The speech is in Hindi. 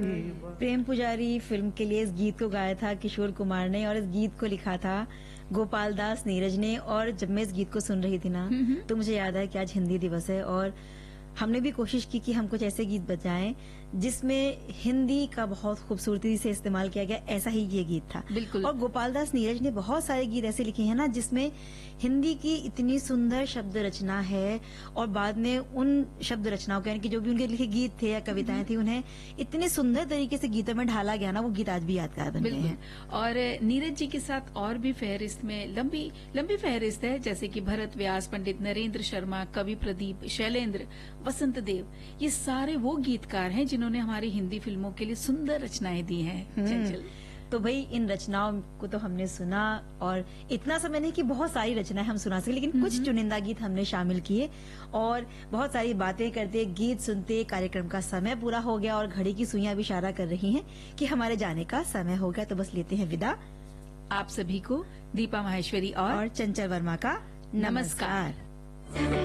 प्रेम पुजारी फिल्म के लिए इस गीत को गाया था किशोर कुमार ने और इस गीत को लिखा था गोपाल दास नीरज ने। और जब मैं इस गीत को सुन रही थी ना तो मुझे याद है कि आज हिंदी दिवस है और हमने भी कोशिश की कि हम कुछ ऐसे गीत बजाएं जिसमें हिंदी का बहुत खूबसूरती से इस्तेमाल किया गया। ऐसा ही ये गीत था बिल्कुल। और गोपाल दास नीरज ने बहुत सारे गीत ऐसे लिखे हैं ना जिसमें हिंदी की इतनी सुंदर शब्द रचना है और बाद में उन शब्द रचनाओं को यानी कि जो भी उनके लिखे गीत थे या कविताएं थी उन्हें इतने सुंदर तरीके से गीतों में ढाला गया ना, वो गीत आज भी यादगार बन गए हैं। और नीरज जी के साथ और भी फहरिस्त में लंबी फहरिस्त है, जैसे कि भरत व्यास, पंडित नरेंद्र शर्मा, कवि प्रदीप, शैलेंद्र, वसंत देव, ये सारे वो गीतकार हैं जिन्होंने हमारी हिंदी फिल्मों के लिए सुंदर रचनाएं दी हैं। चंचल, तो भाई इन रचनाओं को तो हमने सुना और इतना समय नहीं कि बहुत सारी रचनाएं हम सुना सके, लेकिन कुछ चुनिंदा गीत हमने शामिल किए और बहुत सारी बातें करते, गीत सुनते कार्यक्रम का समय पूरा हो गया और घड़ी की सुइयां भी इशारा कर रही हैं कि हमारे जाने का समय हो गया। तो बस लेते हैं विदा आप सभी को दीपा माहेश्वरी और चंचल वर्मा का नमस्कार।